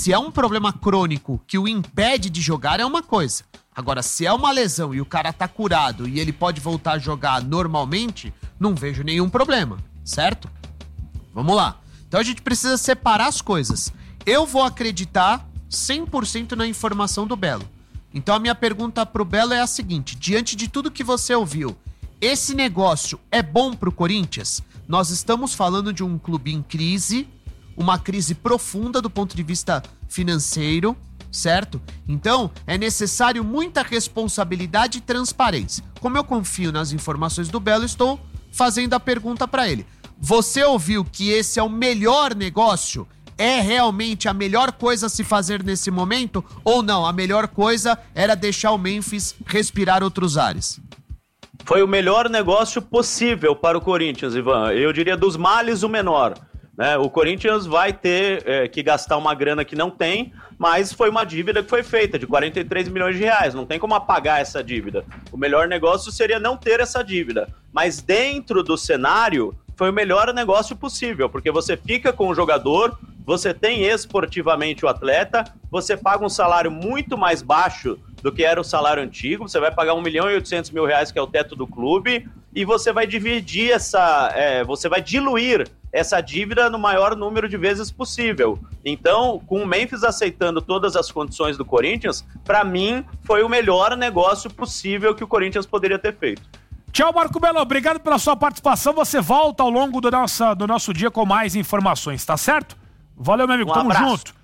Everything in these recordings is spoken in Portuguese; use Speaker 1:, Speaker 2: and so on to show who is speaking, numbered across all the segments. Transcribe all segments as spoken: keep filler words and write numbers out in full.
Speaker 1: Se é um problema crônico que o impede de jogar, é uma coisa. Agora, se é uma lesão e o cara tá curado e ele pode voltar a jogar normalmente, não vejo nenhum problema, certo? Vamos lá. Então a gente precisa separar as coisas. Eu vou acreditar cem por cento na informação do Belo. Então a minha pergunta pro Belo é a seguinte: diante de tudo que você ouviu, esse negócio é bom pro Corinthians? Nós estamos falando de um clube em crise, uma crise profunda do ponto de vista financeiro, certo? Então, é necessário muita responsabilidade e transparência. Como eu confio nas informações do Belo, estou fazendo a pergunta para ele. Você ouviu que esse é o melhor negócio? É realmente a melhor coisa a se fazer nesse momento? Ou não, a melhor coisa era deixar o Memphis respirar outros ares?
Speaker 2: Foi o melhor negócio possível para o Corinthians, Ivan. Eu diria dos males o menor. Né? O Corinthians vai ter é, que gastar uma grana que não tem, mas foi uma dívida que foi feita de quarenta e três milhões de reais. Não tem como apagar essa dívida. O melhor negócio seria não ter essa dívida. Mas dentro do cenário, foi o melhor negócio possível, porque você fica com o jogador, você tem esportivamente o atleta, você paga um salário muito mais baixo do que era o salário antigo, você vai pagar um milhão e oitocentos mil reais, que é o teto do clube, e você vai dividir essa, é, você vai diluir essa dívida no maior número de vezes possível. Então, com o Memphis aceitando todas as condições do Corinthians, para mim, foi o melhor negócio possível que o Corinthians poderia ter feito.
Speaker 3: Tchau, Marco Belo, obrigado pela sua participação, você volta ao longo do, nossa, do nosso dia com mais informações, tá certo? Valeu, meu amigo,
Speaker 2: um
Speaker 3: tamo
Speaker 2: abraço.
Speaker 3: junto.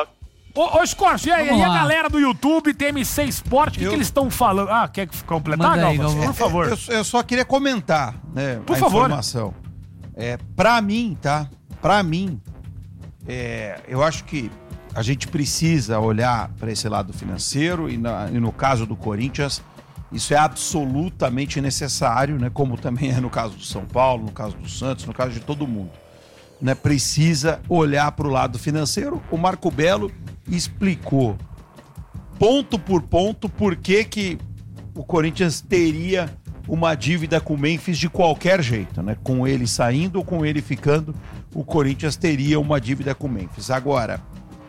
Speaker 3: Ô, ô Scorcho, e, e a galera do YouTube, T M C Sport, o que, que eles estão falando? Ah, quer completar,
Speaker 4: aí,
Speaker 3: Galvão? Por favor.
Speaker 5: Eu, eu só queria comentar, né,
Speaker 3: Por
Speaker 5: a
Speaker 3: favor.
Speaker 5: informação. É, pra mim, tá? Pra mim, é, eu acho que a gente precisa olhar para esse lado financeiro e, na, e no caso do Corinthians, isso é absolutamente necessário, né? Como também é no caso do São Paulo, no caso do Santos, no caso de todo mundo. Né? Precisa olhar para o lado financeiro. O Marco Belo explicou ponto por ponto por que que o Corinthians teria uma dívida com o Memphis de qualquer jeito, né? Com ele saindo ou com ele ficando, o Corinthians teria uma dívida com o Memphis. Agora,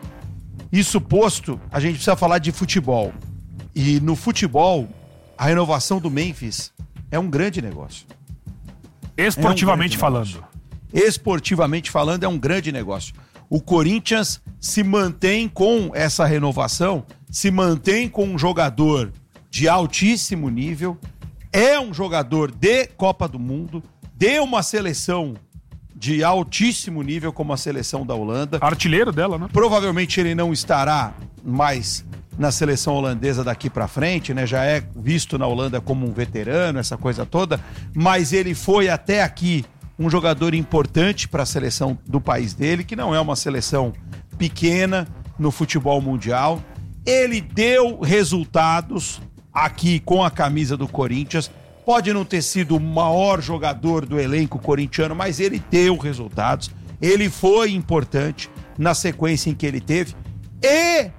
Speaker 5: isso posto, a gente precisa falar de futebol. E no futebol, a renovação do Memphis é um grande negócio.
Speaker 3: Esportivamente
Speaker 5: é um
Speaker 3: falando.
Speaker 5: negócio. Esportivamente falando, é um grande negócio. O Corinthians se mantém com essa renovação, se mantém com um jogador de altíssimo nível, é um jogador de Copa do Mundo, de uma seleção de altíssimo nível como a seleção da Holanda.
Speaker 3: Artilheiro dela, né?
Speaker 5: Provavelmente ele não estará mais na seleção holandesa daqui pra frente, né? Já é visto na Holanda como um veterano, essa coisa toda, mas ele foi até aqui um jogador importante para a seleção do país dele, que não é uma seleção pequena no futebol mundial. Ele deu resultados aqui com a camisa do Corinthians. Pode não ter sido o maior jogador do elenco corintiano, mas ele deu resultados. Ele foi importante na sequência em que ele teve. E,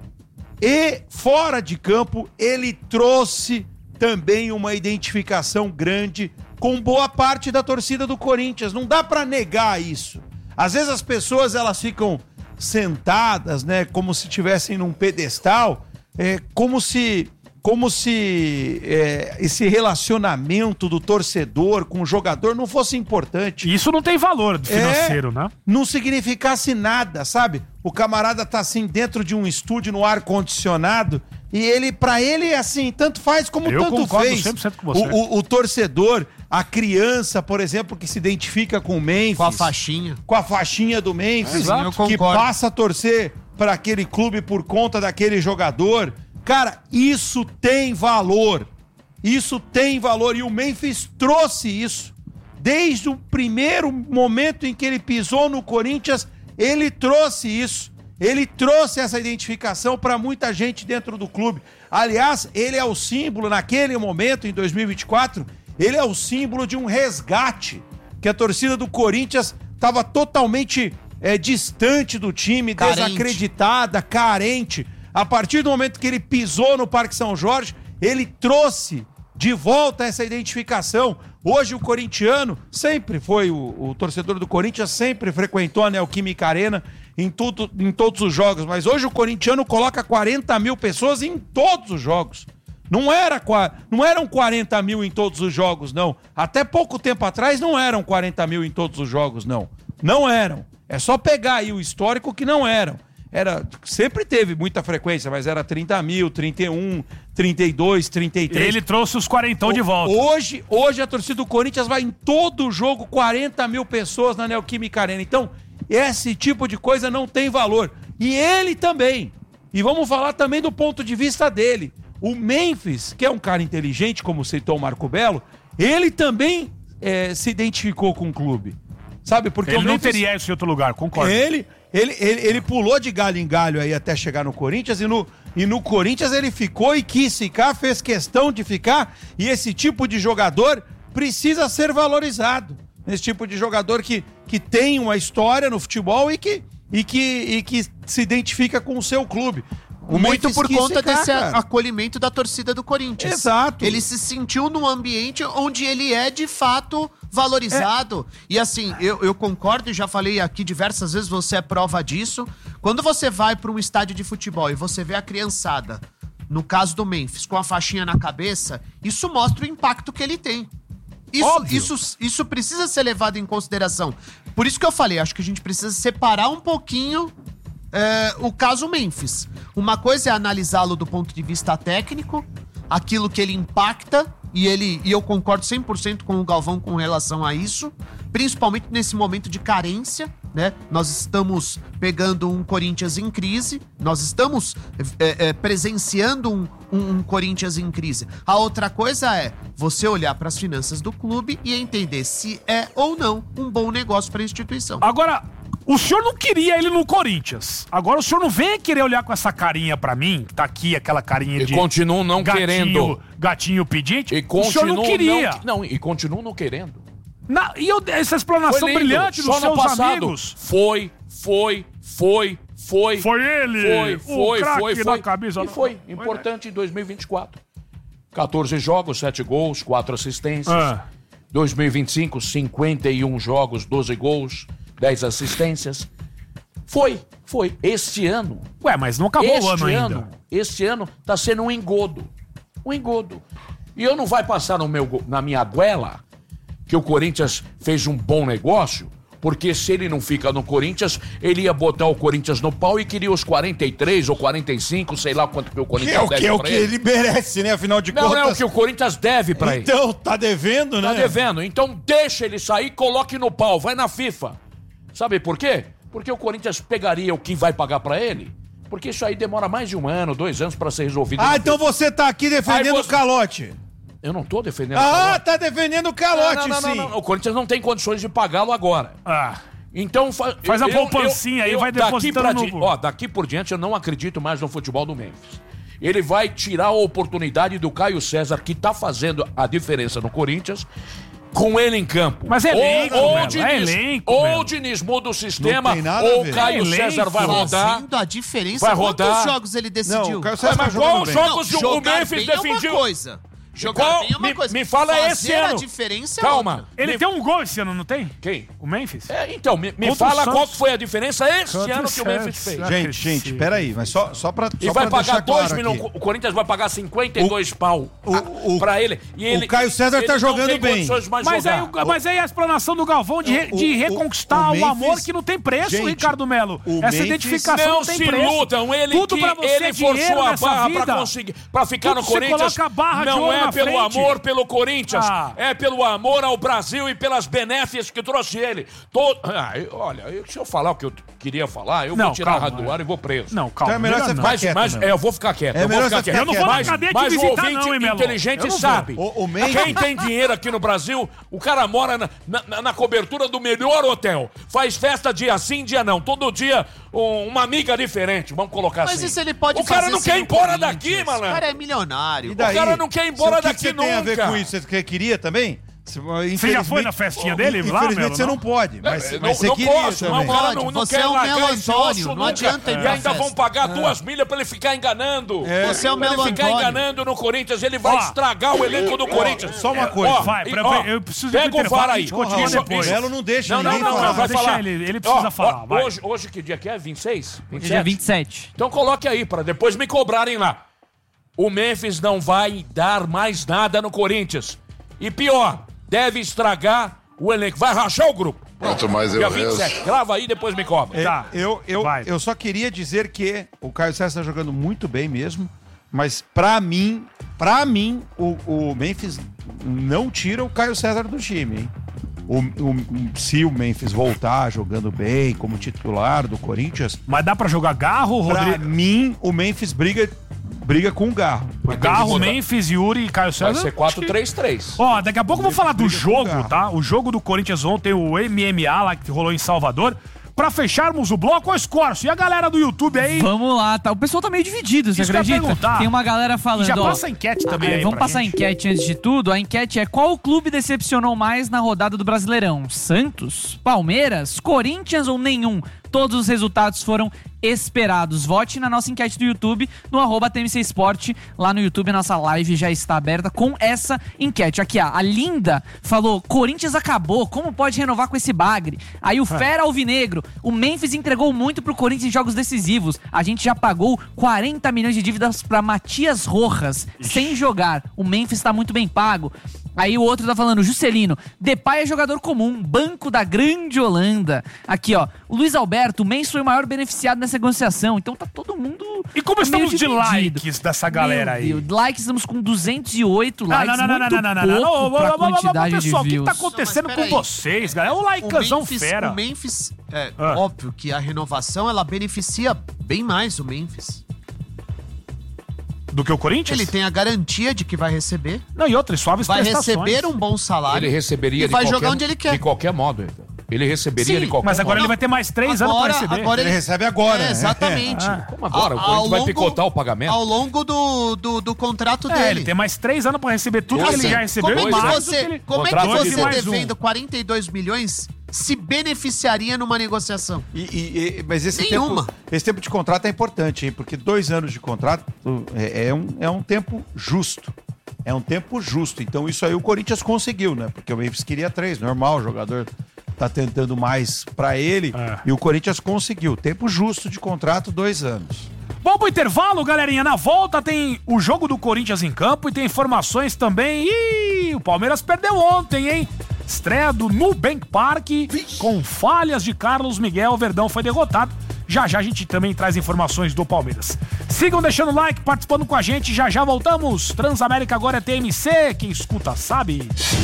Speaker 5: e fora de campo, ele trouxe também uma identificação grande com boa parte da torcida do Corinthians. Não dá pra negar isso. Às vezes as pessoas elas ficam sentadas, né, como se estivessem num pedestal, é, como se, como se é, esse relacionamento do torcedor com o jogador não fosse importante.
Speaker 3: Isso não tem valor financeiro,
Speaker 5: é,
Speaker 3: né?
Speaker 5: Não significasse nada, sabe? O camarada tá assim dentro de um estúdio no ar-condicionado e ele, pra ele é assim, tanto faz como
Speaker 3: Eu
Speaker 5: tanto
Speaker 3: concordo
Speaker 5: fez.
Speaker 3: cem por cento com você.
Speaker 5: O, o, o torcedor, a criança, por exemplo, que se identifica com o Memphis.
Speaker 1: Com a faixinha.
Speaker 5: Com a faixinha do Memphis.
Speaker 1: Exato. Eu
Speaker 5: Que
Speaker 1: concordo.
Speaker 5: passa a torcer para aquele clube por conta daquele jogador. Cara, isso tem valor. Isso tem valor. E o Memphis trouxe isso. Desde o primeiro momento em que ele pisou no Corinthians, ele trouxe isso. Ele trouxe essa identificação para muita gente dentro do clube. Aliás, ele é o símbolo, naquele momento, em dois mil e vinte e quatro, ele é o símbolo de um resgate, que a torcida do Corinthians estava totalmente é, distante do time,
Speaker 1: Carente.
Speaker 5: desacreditada, carente. A partir do momento que ele pisou no Parque São Jorge, ele trouxe de volta essa identificação. Hoje o corintiano sempre foi, o, o torcedor do Corinthians sempre frequentou a Neoquímica Arena. em, tudo, em todos os jogos, mas hoje o corintiano coloca quarenta mil pessoas em todos os jogos. Não, era, não eram quarenta mil em todos os jogos, não. Até pouco tempo atrás não eram quarenta mil em todos os jogos, não. Não eram. É só pegar aí o histórico que não eram. Era, sempre teve muita frequência, mas era trinta mil, trinta e um, trinta e dois, trinta e três.
Speaker 3: Ele trouxe os quarentão de volta.
Speaker 5: Hoje, hoje a torcida do Corinthians vai em todo jogo, quarenta mil pessoas na Neoquímica Arena. Então, esse tipo de coisa não tem valor. E ele também. E vamos falar também do ponto de vista dele. O Memphis, que é um cara inteligente, como citou o Marco Belo, ele também é, se identificou com o clube. Sabe? Porque
Speaker 3: ele
Speaker 5: o Memphis,
Speaker 3: não teria isso em outro lugar, concordo.
Speaker 5: Ele, ele, ele, ele pulou de galho em galho aí até chegar no Corinthians, e no, e no Corinthians ele ficou e quis ficar, fez questão de ficar, e esse tipo de jogador precisa ser valorizado. Esse tipo de jogador que, que tem uma história no futebol e que, e, que, e que se identifica com o seu clube.
Speaker 1: O Muito
Speaker 5: Memphis
Speaker 1: por
Speaker 5: quis
Speaker 1: conta
Speaker 5: ficar,
Speaker 1: desse
Speaker 5: cara.
Speaker 1: acolhimento da torcida do Corinthians.
Speaker 5: Exato.
Speaker 1: Ele se sentiu num ambiente onde ele é, de fato, valorizado. É. E assim, eu, eu concordo e já falei aqui diversas vezes, você é prova disso. Quando você vai para um estádio de futebol e você vê a criançada, no caso do Memphis, com a faixinha na cabeça, isso mostra o impacto que ele tem. Isso, isso, isso precisa ser levado em consideração. Por isso que eu falei, acho que a gente precisa separar um pouquinho é, o caso Memphis. Uma coisa é analisá-lo do ponto de vista técnico, aquilo que ele impacta, e, ele, e eu concordo cem por cento com o Galvão com relação a isso, principalmente nesse momento de carência, né? Nós estamos pegando um Corinthians em crise, nós estamos é, é, presenciando um, um, um Corinthians em crise. A outra coisa é você olhar para as finanças do clube e entender se é ou não um bom negócio para a instituição.
Speaker 3: Agora, o senhor não queria ele no Corinthians. Agora o senhor não vem querer olhar com essa carinha pra mim, que tá aqui aquela carinha
Speaker 4: e
Speaker 3: de...
Speaker 4: E continuo não
Speaker 3: gatinho,
Speaker 4: querendo.
Speaker 3: Gatinho pedinte.
Speaker 4: E
Speaker 3: o senhor não queria.
Speaker 4: Não, não, e continuo não querendo.
Speaker 3: Na, e eu, essa explanação brilhante dos seus
Speaker 4: passado,
Speaker 3: amigos.
Speaker 4: Foi, foi, foi, foi.
Speaker 3: Foi ele,
Speaker 4: foi, foi,
Speaker 3: o
Speaker 4: foi, foi.
Speaker 3: Da camisa.
Speaker 4: E foi, importante em dois mil e vinte e quatro. catorze jogos, sete gols, quatro assistências. Ah. dois mil e vinte e cinco, cinquenta e um jogos, doze gols, dez assistências. Foi, foi. Este ano...
Speaker 3: Ué, mas não acabou
Speaker 4: este
Speaker 3: o ano ainda.
Speaker 4: Ano, este ano tá sendo um engodo. Um engodo. E eu não vai passar no meu, na minha goela que o Corinthians fez um bom negócio, porque se ele não fica no Corinthians, ele ia botar o Corinthians no pau e queria os quarenta e três ou quarenta e cinco, sei lá quanto que o Corinthians
Speaker 5: que é o
Speaker 4: deve
Speaker 5: que, é o
Speaker 4: pra
Speaker 5: que
Speaker 4: ele.
Speaker 5: ele merece, né? Afinal de
Speaker 4: não,
Speaker 5: contas...
Speaker 4: Não, é o que o Corinthians deve pra ele.
Speaker 5: Então, tá devendo, né?
Speaker 4: Tá devendo. Então deixa ele sair e coloque no pau. Vai na FIFA. Sabe por quê? Porque o Corinthians pegaria o que vai pagar pra ele. Porque isso aí demora mais de um ano, dois anos pra ser resolvido.
Speaker 5: Ah, então você tá aqui defendendo
Speaker 4: você...
Speaker 5: o calote.
Speaker 4: Eu não tô defendendo
Speaker 5: ah,
Speaker 4: o calote.
Speaker 5: Ah, tá defendendo o calote,
Speaker 4: não, não, não,
Speaker 5: sim.
Speaker 4: Não, não. O Corinthians não tem condições de pagá-lo agora.
Speaker 3: Ah.
Speaker 4: Então fa...
Speaker 3: faz
Speaker 4: eu,
Speaker 3: a poupancinha aí, vai depositando
Speaker 4: daqui
Speaker 3: no...
Speaker 4: Ó, daqui por diante eu não acredito mais no futebol do Memphis. Ele vai tirar a oportunidade do Caio César, que tá fazendo a diferença no Corinthians, com ele em campo.
Speaker 3: Mas é elenco,
Speaker 4: ou, ou
Speaker 3: Melo,
Speaker 4: Diniz,
Speaker 3: é elenco,
Speaker 4: ou
Speaker 3: Melo.
Speaker 4: o Diniz muda o sistema,
Speaker 5: ou
Speaker 4: ou o Caio
Speaker 3: é
Speaker 4: César vai rodar.
Speaker 1: Fazendo a diferença,
Speaker 4: vai rodar.
Speaker 1: Quantos jogos ele decidiu?
Speaker 5: Não, o Caio César
Speaker 4: mas
Speaker 5: tá
Speaker 4: qual
Speaker 5: bem.
Speaker 4: jogos
Speaker 1: não,
Speaker 4: o Memphis defendiu?
Speaker 1: É uma coisa. Jogar
Speaker 4: Qual?
Speaker 1: bem é uma
Speaker 4: me,
Speaker 1: coisa.
Speaker 4: me fala
Speaker 1: Fazer
Speaker 4: esse ano.
Speaker 1: a diferença é
Speaker 4: Calma.
Speaker 1: outra.
Speaker 3: Ele
Speaker 4: me...
Speaker 3: tem um gol esse ano, não tem?
Speaker 4: Quem?
Speaker 3: O Memphis?
Speaker 4: É, então, me, me
Speaker 3: Contra o
Speaker 4: fala qual
Speaker 3: Santos.
Speaker 4: que foi a diferença esse
Speaker 3: Contra
Speaker 4: ano
Speaker 3: o
Speaker 4: que o Memphis
Speaker 3: Santos.
Speaker 4: fez.
Speaker 3: Ah,
Speaker 5: Gente,
Speaker 3: cresci.
Speaker 5: gente, peraí, mas só, só pra,
Speaker 4: E
Speaker 5: só
Speaker 4: vai
Speaker 5: pra
Speaker 4: pagar
Speaker 5: deixar
Speaker 4: dois
Speaker 5: claro
Speaker 4: milhões.
Speaker 5: aqui.
Speaker 4: O Corinthians vai pagar cinquenta e dois
Speaker 5: O-
Speaker 4: pau
Speaker 5: o- o-
Speaker 4: pra ele. E ele.
Speaker 5: o Caio César
Speaker 4: ele
Speaker 5: tá
Speaker 4: não
Speaker 5: jogando
Speaker 4: tem
Speaker 5: bem.
Speaker 4: condições de mais
Speaker 3: Mas aí,
Speaker 4: jogar.
Speaker 3: o- mas aí a explanação do Galvão de, re-
Speaker 5: O-
Speaker 3: de
Speaker 5: o-
Speaker 3: reconquistar
Speaker 5: o
Speaker 3: o,
Speaker 5: Memphis-
Speaker 3: amor que não tem preço,
Speaker 5: Gente,
Speaker 3: Ricardo Melo.
Speaker 5: o
Speaker 3: Essa
Speaker 5: Memphis-
Speaker 3: identificação não,
Speaker 4: Não
Speaker 3: tem
Speaker 4: se
Speaker 3: preço.
Speaker 4: iludam, ele
Speaker 3: Tudo
Speaker 4: que
Speaker 3: pra você
Speaker 4: ele
Speaker 3: é dinheiro
Speaker 4: forçou a
Speaker 3: nessa
Speaker 4: barra
Speaker 3: vida.
Speaker 4: pra conseguir, pra ficar
Speaker 3: Tudo
Speaker 4: no
Speaker 3: você
Speaker 4: Corinthians.
Speaker 3: coloca a barra de
Speaker 4: Não
Speaker 3: ouro
Speaker 4: é
Speaker 3: na
Speaker 4: pelo
Speaker 3: frente.
Speaker 4: amor pelo Corinthians,
Speaker 3: Ah.
Speaker 4: é pelo amor ao Brasil e pelas benéfias que trouxe ele. Todo... Ah, eu- olha, eu- se eu falar o que eu queria falar, eu
Speaker 3: Não,
Speaker 4: vou tirar a
Speaker 3: calma.
Speaker 4: do ar e vou preso.
Speaker 3: Não, calma.
Speaker 5: Então é melhor
Speaker 3: melhor
Speaker 5: você
Speaker 3: não.
Speaker 5: ficar
Speaker 4: Mas,
Speaker 5: quieto,
Speaker 4: mas
Speaker 5: Melo.
Speaker 4: é, eu vou ficar quieto.
Speaker 5: É
Speaker 4: eu vou
Speaker 5: melhor
Speaker 4: ficar
Speaker 5: você
Speaker 4: quieto.
Speaker 5: ficar
Speaker 3: Eu não vou na
Speaker 4: mas,
Speaker 3: cadeia te
Speaker 4: mas o
Speaker 3: visitar,
Speaker 4: ouvinte
Speaker 3: não, hein, Melo?
Speaker 4: inteligente
Speaker 3: Eu não vou.
Speaker 4: sabe.
Speaker 5: O- o Mendes-
Speaker 4: Quem tem dinheiro aqui no Brasil, o cara mora na, na- na cobertura do melhor hotel. Faz festa dia sim, dia não. Todo dia um- uma amiga diferente. Vamos colocar
Speaker 1: Mas
Speaker 4: assim.
Speaker 1: isso ele pode
Speaker 4: O cara
Speaker 1: fazer
Speaker 4: não
Speaker 1: sem
Speaker 4: quer ir
Speaker 1: o
Speaker 4: embora
Speaker 1: Corinthians.
Speaker 4: daqui, malandro.
Speaker 1: O cara é milionário.
Speaker 5: E daí?
Speaker 4: O cara não quer ir embora
Speaker 5: O que
Speaker 4: daqui
Speaker 5: que você tem a ver
Speaker 4: nunca.
Speaker 5: com isso? Você queria também?
Speaker 3: Você já foi na festinha dele lá,
Speaker 5: Infelizmente
Speaker 3: Melo,
Speaker 5: você
Speaker 3: não?
Speaker 5: não pode, mas,
Speaker 4: não,
Speaker 5: mas você
Speaker 4: não
Speaker 5: queria
Speaker 4: posso,
Speaker 5: também.
Speaker 4: não, cara, não, não
Speaker 1: Você
Speaker 4: quer
Speaker 1: é o
Speaker 4: largar
Speaker 1: Melo
Speaker 4: esse
Speaker 1: Antônio,
Speaker 4: osso
Speaker 1: não
Speaker 4: nunca.
Speaker 1: adianta ir
Speaker 4: E
Speaker 1: pra
Speaker 4: ainda vão
Speaker 1: festa.
Speaker 4: pagar duas milhas pra ele ficar enganando.
Speaker 1: Você é o
Speaker 4: Pra
Speaker 1: Melo
Speaker 4: ele ficar
Speaker 1: Antônio.
Speaker 4: enganando no Corinthians, ele vai
Speaker 3: Ó.
Speaker 4: estragar o elenco do Corinthians.
Speaker 5: Só uma coisa.
Speaker 4: Ó,
Speaker 3: Vai,
Speaker 4: e,
Speaker 3: pra-
Speaker 4: ó,
Speaker 3: eu preciso de
Speaker 4: pega o
Speaker 3: intervalo,
Speaker 4: VAR
Speaker 3: a
Speaker 4: aí.
Speaker 3: gente continua
Speaker 4: Isso,
Speaker 3: depois.
Speaker 4: isso.
Speaker 5: Melo não deixa
Speaker 4: Não, não,
Speaker 5: ninguém
Speaker 4: não,
Speaker 5: falar.
Speaker 4: não, vai
Speaker 3: Deixa
Speaker 4: falar.
Speaker 3: ele, ele precisa
Speaker 4: Ó,
Speaker 3: falar,
Speaker 4: ó,
Speaker 3: vai.
Speaker 4: Hoje, hoje que dia que é? vinte e seis? vinte e sete?
Speaker 6: Dia vinte e sete.
Speaker 4: Então coloque aí, pra depois me cobrarem lá. O Memphis não vai dar mais nada no Corinthians. E pior, deve estragar o elenco. Vai rachar o grupo.
Speaker 7: Quanto mais eu
Speaker 4: Dia
Speaker 7: rezo.
Speaker 4: vinte e sete. Grava aí, depois me cobra.
Speaker 5: É,
Speaker 3: Tá.
Speaker 5: eu, eu,
Speaker 3: Vai.
Speaker 5: eu só queria dizer que o Caio César está jogando muito bem mesmo, mas pra mim, pra mim, o, o Memphis não tira o Caio César do time, hein? O, o- se o Memphis voltar jogando bem como titular do Corinthians,
Speaker 3: Mas dá pra jogar Garro,
Speaker 5: pra
Speaker 3: Rodrigo?
Speaker 5: mim o Memphis briga, briga com o Garro.
Speaker 3: Garro, Memphis, Yuri e Caio
Speaker 4: Vai
Speaker 3: César?
Speaker 4: ser quatro três três.
Speaker 3: Ó, daqui a pouco eu vou falar do
Speaker 5: briga com o
Speaker 3: jogo,
Speaker 5: Garro.
Speaker 3: tá? O jogo do Corinthians ontem, o M M A lá que rolou em Salvador. Pra fecharmos o bloco, ô Escorço, e a galera do YouTube aí?
Speaker 6: Vamos lá, tá? O pessoal tá meio dividido, você
Speaker 3: Isso que eu ia
Speaker 6: acredita?
Speaker 3: perguntar.
Speaker 6: Tem uma galera falando.
Speaker 3: E já
Speaker 6: ó,
Speaker 3: passa a enquete também
Speaker 6: é,
Speaker 3: aí
Speaker 6: Vamos
Speaker 3: pra
Speaker 6: passar a
Speaker 3: gente.
Speaker 6: enquete antes de tudo. A enquete é: qual clube decepcionou mais na rodada do Brasileirão? Santos? Palmeiras? Corinthians ou nenhum? Todos os resultados foram esperados. Vote na nossa enquete do YouTube, no arroba T M C Sport. Lá no YouTube, a nossa live já está aberta com essa enquete. Aqui, ó, a Linda falou: Corinthians acabou, como pode renovar com esse bagre? Aí o Fera Alvinegro: o Memphis entregou muito pro Corinthians em jogos decisivos. A gente já pagou quarenta milhões de dívidas pra Matias Rojas, sem jogar. O Memphis tá muito bem pago. Aí o outro tá falando, Juscelino: Depay é jogador comum, banco da grande Holanda. Aqui, ó, o Luiz Alberto: o Memphis foi o maior beneficiado nessa negociação. Então tá todo mundo.
Speaker 3: E como
Speaker 6: meio
Speaker 3: estamos de
Speaker 6: dividido.
Speaker 3: likes dessa galera aí?
Speaker 6: Meu Deus, likes, estamos com duzentos e oito
Speaker 3: Não,
Speaker 6: likes,
Speaker 3: não, não, não,
Speaker 6: muito
Speaker 3: não, não, não, não,
Speaker 6: pouco
Speaker 3: não,
Speaker 6: pra
Speaker 3: não, não, não,
Speaker 6: quantidade
Speaker 3: não, pessoal, o
Speaker 6: de
Speaker 3: que
Speaker 6: views.
Speaker 3: tá acontecendo
Speaker 1: Não, mas
Speaker 3: com
Speaker 1: peraí.
Speaker 3: vocês, galera? É o
Speaker 1: O
Speaker 3: likezão
Speaker 1: Memphis,
Speaker 3: fera.
Speaker 1: o Memphis, é
Speaker 3: Ah.
Speaker 1: óbvio que a renovação, ela beneficia bem mais o Memphis.
Speaker 3: Do que o Corinthians?
Speaker 1: Ele tem a garantia de que vai receber,
Speaker 3: Não, e outras suaves
Speaker 1: vai
Speaker 3: prestações.
Speaker 1: receber um bom salário.
Speaker 4: Ele receberia
Speaker 1: e
Speaker 4: de
Speaker 1: vai
Speaker 4: qualquer,
Speaker 1: jogar onde ele quer.
Speaker 4: de qualquer modo. então. Ele receberia
Speaker 1: Sim,
Speaker 4: de qualquer
Speaker 3: Mas agora
Speaker 4: modo.
Speaker 3: ele vai ter mais três anos pra
Speaker 1: Agora,
Speaker 3: receber.
Speaker 1: agora
Speaker 5: Ele recebe agora.
Speaker 1: É,
Speaker 5: né?
Speaker 1: exatamente.
Speaker 3: Ah.
Speaker 4: Como agora? O
Speaker 1: Ao-
Speaker 4: Corinthians
Speaker 1: ao
Speaker 4: vai
Speaker 1: longo-
Speaker 4: picotar o pagamento?
Speaker 1: Ao longo do, do, do contrato
Speaker 3: É,
Speaker 1: dele.
Speaker 3: ele tem mais três anos pra receber tudo que
Speaker 1: Assim,
Speaker 3: ele já recebeu
Speaker 1: como é
Speaker 3: e
Speaker 1: que
Speaker 3: mais do
Speaker 1: você,
Speaker 3: que ele...
Speaker 1: como é que
Speaker 4: Contrato
Speaker 3: dois e
Speaker 1: você
Speaker 3: mais um.
Speaker 1: devendo quarenta e dois milhões se beneficiaria numa negociação?
Speaker 5: E, e- e- mas esse
Speaker 1: Nenhuma.
Speaker 5: tempo, esse tempo de contrato é importante, hein? Porque dois anos de contrato é, é um, é um tempo justo. É um tempo justo. Então isso aí o Corinthians conseguiu, né? Porque o Memphis queria três, normal, o jogador tá tentando mais pra ele.
Speaker 3: É.
Speaker 5: E o Corinthians conseguiu. Tempo justo de contrato, dois anos.
Speaker 3: Vamos pro intervalo, galerinha. Na volta tem o jogo do Corinthians em campo e tem informações também. Ih, o Palmeiras perdeu ontem, hein? Estreia do Nubank Park com falhas de Carlos Miguel. O Verdão foi derrotado. Já já a gente também traz informações do Palmeiras. Sigam deixando o like, participando com a gente. Já já voltamos. Transamérica agora é T M C. Quem escuta sabe.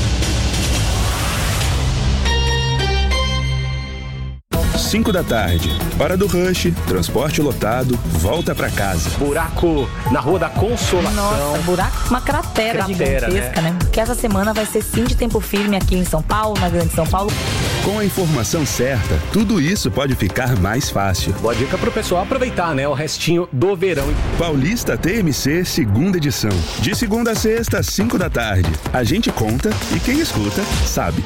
Speaker 8: cinco da tarde. Hora do rush, transporte lotado, volta pra casa.
Speaker 9: Buraco na Rua da Consolação.
Speaker 10: Nossa, buraco, uma cratera,
Speaker 9: Cratera,
Speaker 10: gigantesca, né? Que essa semana vai ser sim de tempo firme aqui em São Paulo, na Grande São Paulo.
Speaker 8: Com a informação certa, tudo isso pode ficar mais fácil.
Speaker 9: Boa dica pro pessoal aproveitar, né? O restinho do verão.
Speaker 8: Paulista T M C, segunda edição. De segunda a sexta, às cinco da tarde. A gente conta e quem escuta, sabe.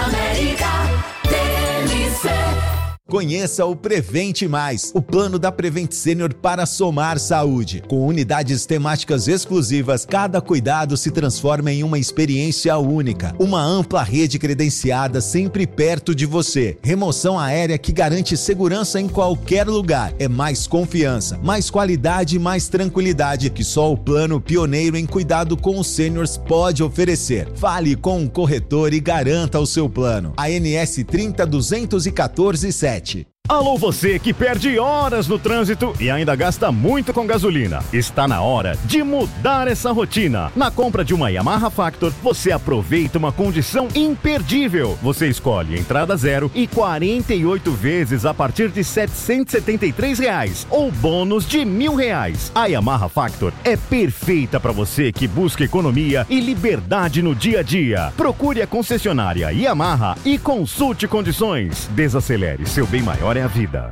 Speaker 11: Conheça o Prevente Mais, o plano da Prevent Senior para somar saúde. Com unidades temáticas exclusivas, cada cuidado se transforma em uma experiência única. Uma ampla rede credenciada sempre perto de você. Remoção aérea que garante segurança em qualquer lugar. É mais confiança, mais qualidade e mais tranquilidade que só o plano pioneiro em cuidado com os seniors pode oferecer. Fale com o corretor e garanta o seu plano. A N S trinta duzentos e quatorze sete.
Speaker 12: Alô você que perde horas no trânsito e ainda gasta muito com gasolina. Está na hora de mudar essa rotina. Na compra de uma Yamaha Factor, você aproveita uma condição imperdível. Você escolhe entrada zero e quarenta e oito vezes a partir de setecentos e setenta e três reais ou bônus de mil reais. A Yamaha Factor é perfeita para você que busca economia e liberdade no dia a dia. Procure a concessionária Yamaha e consulte condições. Desacelere, seu bem maior é a vida.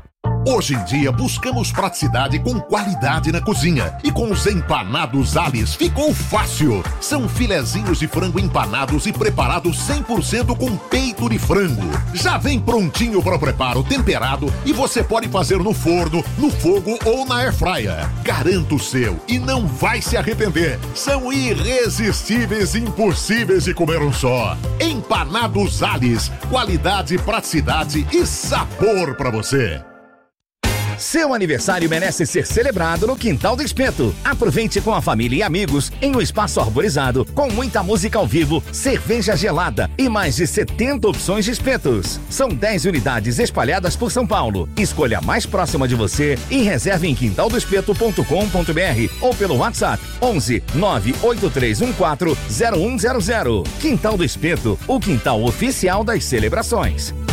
Speaker 7: Hoje em dia buscamos praticidade com qualidade na cozinha. E com os empanados Alice ficou fácil. São filezinhos de frango empanados e preparados cem por cento com peito de frango. Já vem prontinho para o preparo, temperado, e você pode fazer no forno, no fogo ou na airfryer. Garanta o seu e não vai se arrepender. São irresistíveis e impossíveis de comer um só. Empanados Alice, qualidade, praticidade e sabor para você.
Speaker 13: Seu aniversário merece ser celebrado no Quintal do Espeto. Aproveite com a família e amigos em um espaço arborizado, com muita música ao vivo, cerveja gelada e mais de setenta opções de espetos. São dez unidades espalhadas por São Paulo. Escolha a mais próxima de você e reserve em quintal do espeto ponto com ponto b r ou pelo WhatsApp onze nove oito três um quatro zero um zero zero. Quintal do Espeto, o quintal oficial das celebrações.